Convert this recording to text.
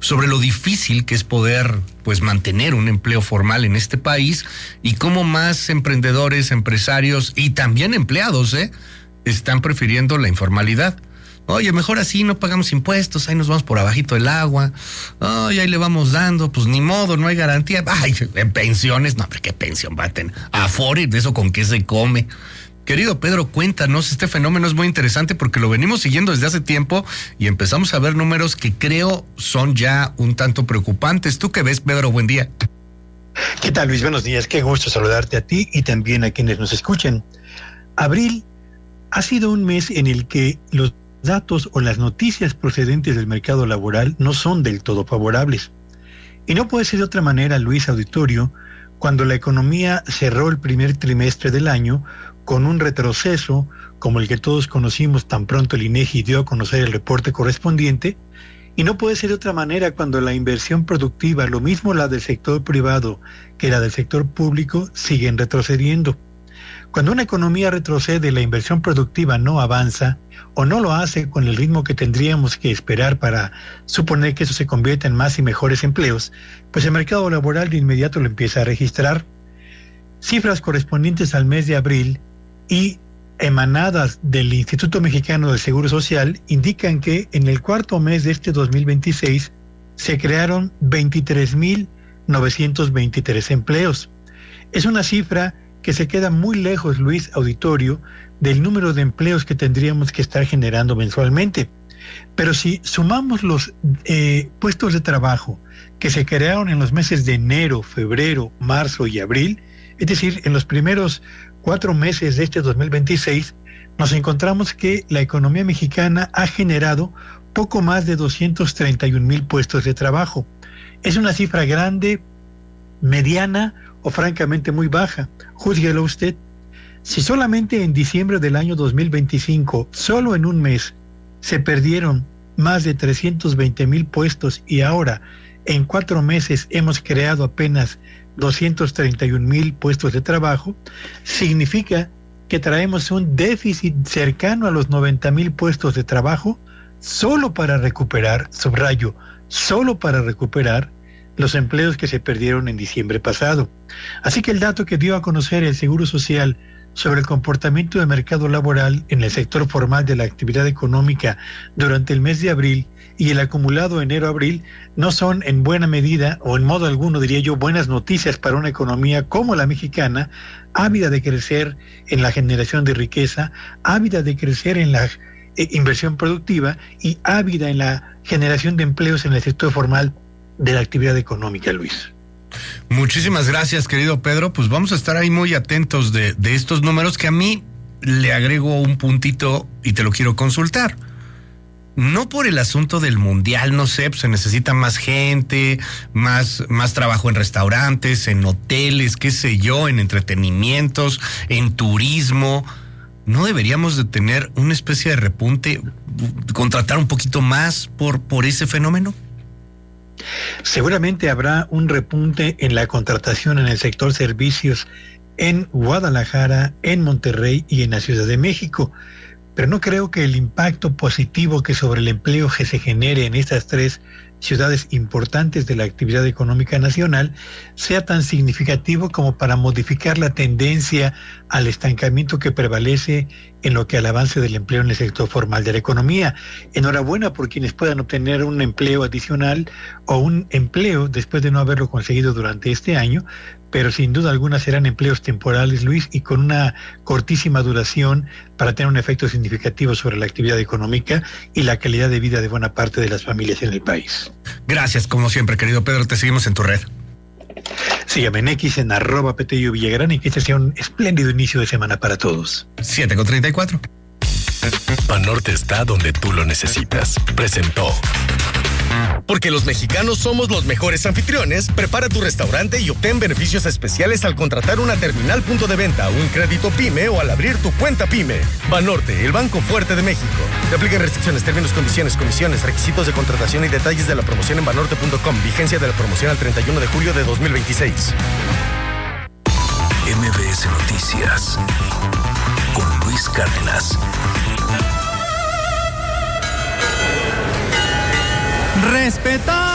sobre lo difícil que es poder pues mantener un empleo formal en este país y cómo más emprendedores, empresarios y también empleados están prefiriendo la informalidad. Oye, mejor así, no pagamos impuestos, ahí nos vamos por abajito del agua, ay, ahí le vamos dando, pues ni modo, no hay garantía. Ay, en pensiones, no, hombre, ¿qué pensión va a tener? Afore, de eso con qué se come. Querido Pedro, cuéntanos, este fenómeno es muy interesante porque lo venimos siguiendo desde hace tiempo y empezamos a ver números que creo son ya un tanto preocupantes. ¿Tú qué ves, Pedro? Buen día. ¿Qué tal, Luis? Buenos días, qué gusto saludarte a ti y también a quienes nos escuchen. Abril ha sido un mes en el que los datos o las noticias procedentes del mercado laboral no son del todo favorables. Y no puede ser de otra manera, Luis Auditorio, cuando la economía cerró el primer trimestre del año con un retroceso como el que todos conocimos tan pronto el INEGI dio a conocer el reporte correspondiente, y no puede ser de otra manera cuando la inversión productiva, lo mismo la del sector privado que la del sector público, siguen retrocediendo. Cuando una economía retrocede, la inversión productiva no avanza o no lo hace con el ritmo que tendríamos que esperar para suponer que eso se convierta en más y mejores empleos, pues el mercado laboral de inmediato lo empieza a registrar. Cifras correspondientes al mes de abril y emanadas del Instituto Mexicano del Seguro Social indican que en el cuarto mes de este 2026 se crearon 23,923 empleos. Es una cifra que se queda muy lejos, Luis Auditorio, del número de empleos que tendríamos que estar generando mensualmente. Pero si sumamos los puestos de trabajo que se crearon en los meses de enero, febrero, marzo y abril, es decir, en los primeros 4 meses de este 2026, nos encontramos que la economía mexicana ha generado poco más de 231,000 puestos de trabajo. Es una cifra grande, mediana o francamente muy baja. Júzguelo usted. Si solamente en diciembre del año 2025, solo en un mes, se perdieron más de 320,000 puestos y ahora en 4 meses hemos creado apenas 231,000 puestos de trabajo, significa que traemos un déficit cercano a los 90,000 puestos de trabajo solo para recuperar, subrayo, solo para recuperar los empleos que se perdieron en diciembre pasado. Así que el dato que dio a conocer el Seguro Social sobre el comportamiento del mercado laboral en el sector formal de la actividad económica durante el mes de abril y el acumulado enero-abril no son en buena medida, o en modo alguno diría yo, buenas noticias para una economía como la mexicana, ávida de crecer en la generación de riqueza, ávida de crecer en la inversión productiva y ávida en la generación de empleos en el sector formal de la actividad económica, Luis. Muchísimas gracias, querido Pedro. Pues vamos a estar ahí muy atentos de estos números, que a mí le agrego un puntito y te lo quiero consultar. No por el asunto del mundial, no sé, pues se necesita más gente, más trabajo en restaurantes, en hoteles, qué sé yo, en entretenimientos, en turismo. ¿No deberíamos de tener una especie de repunte, contratar un poquito más por ese fenómeno? Seguramente habrá un repunte en la contratación en el sector servicios en Guadalajara, en Monterrey y en la Ciudad de México, pero no creo que el impacto positivo que sobre el empleo que se genere en estas 3 ciudades importantes de la actividad económica nacional sea tan significativo como para modificar la tendencia al estancamiento que prevalece en lo que al avance del empleo en el sector formal de la economía. Enhorabuena por quienes puedan obtener un empleo adicional o un empleo después de no haberlo conseguido durante este año, pero sin duda alguna serán empleos temporales, Luis, y con una cortísima duración para tener un efecto significativo sobre la actividad económica y la calidad de vida de buena parte de las familias en el país. Gracias, como siempre, querido Pedro, te seguimos en tu red. Sígame en X en @Petello Villagrán y que este sea un espléndido inicio de semana para todos. 7:34. Banorte está donde tú lo necesitas. Presentó. Porque los mexicanos somos los mejores anfitriones, prepara tu restaurante y obtén beneficios especiales al contratar una terminal punto de venta, un crédito PYME o al abrir tu cuenta PYME. Banorte, el banco fuerte de México. Te aplican restricciones, términos, condiciones, comisiones, requisitos de contratación y detalles de la promoción en banorte.com. Vigencia de la promoción al 31 de julio de 2026. MBS Noticias con Luis Cárdenas. Respetar.